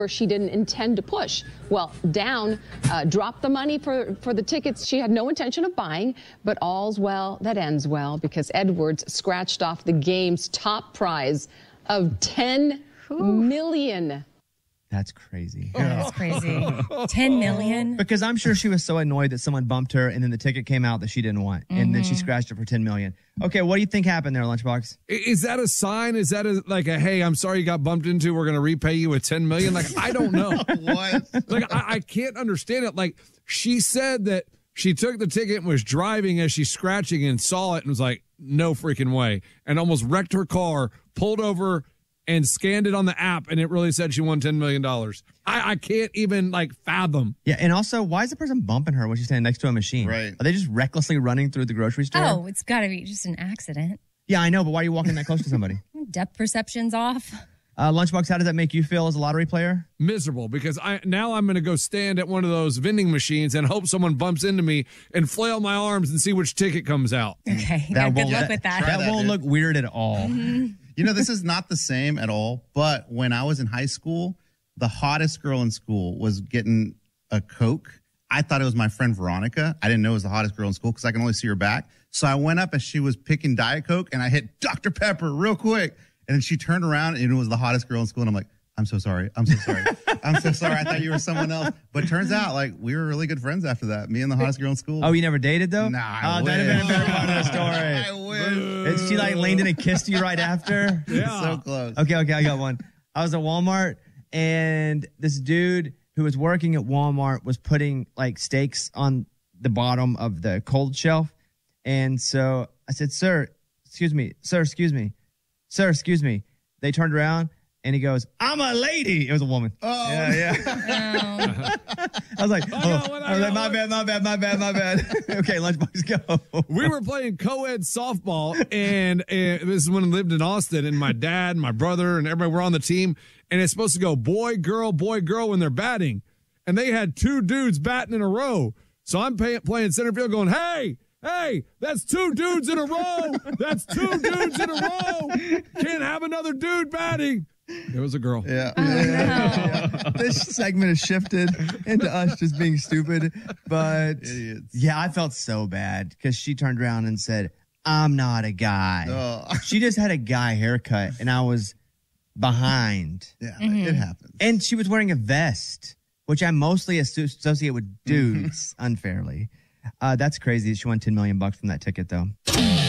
where she didn't intend to push. Well, Down dropped the money for the tickets she had no intention of buying, but all's well that ends well because Edwards scratched off the game's top prize of $10 million. That's crazy. That's crazy. 10 million? Because I'm sure she was so annoyed that someone bumped her and then the ticket came out that she didn't want. And then she scratched it for 10 million. Okay, what do you think happened there, Lunchbox? Is that a sign? Is that like a, hey, I'm sorry you got bumped into, we're going to repay you with 10 million? Like, I don't know. What? Like, I can't understand it. Like, she said that she took the ticket and was driving as she's scratching and saw it and was like, no freaking way. And almost wrecked her car, pulled over and scanned it on the app, and it really said she won $10 million. I can't even, like, fathom. Yeah, and also, why is the person bumping her when she's standing next to a machine? Right. Are they just recklessly running through the grocery store? Oh, it's got to be just an accident. Yeah, I know, but why are you walking that close to somebody? Depth perception's off. Lunchbox, how does that make you feel as a lottery player? Miserable, because now I'm going to go stand at one of those vending machines and hope someone bumps into me and flail my arms and see which ticket comes out. Okay, good luck with that. That won't look weird at all. You know, this is not the same at all, but when I was in high school, the hottest girl in school was getting a Coke. I thought it was my friend Veronica. I didn't know it was the hottest girl in school because I can only see her back. So I went up as she was picking Diet Coke, and I hit Dr. Pepper real quick. And then she turned around, and it was the hottest girl in school. And I'm like, I'm so sorry. I'm so sorry. I'm so sorry. I thought you were someone else. But turns out, like, we were really good friends after that. Me and the hottest girl in school. Oh, you never dated, though? Nah, that'd have been a better part of the story. I wish. And she, like, leaned in and kissed you right after? Yeah. So close. Okay, I got one. I was at Walmart, and this dude who was working at Walmart was putting, like, steaks on the bottom of the cold shelf. And so I said, sir, excuse me. Sir, excuse me. Sir, excuse me. They turned around, and he goes, I'm a lady. It was a woman. Oh. Yeah. I was like, my bad. Okay, Lunchbox, go. We were playing co-ed softball, and this is when I lived in Austin, and my dad, my brother, and everybody were on the team, and it's supposed to go boy, girl, when they're batting. And they had two dudes batting in a row. So I'm playing center field going, hey, that's two dudes in a row. That's two dudes in a row. Can't have another dude batting. It was a girl. Yeah. This segment has shifted into us just being stupid. But Idiots. yeah, I felt so bad because she turned around and said, I'm not a guy. Oh. She just had a guy haircut and I was behind. Yeah, it happens. And she was wearing a vest, which I mostly associate with dudes unfairly. That's crazy. She won $10 million from that ticket, though.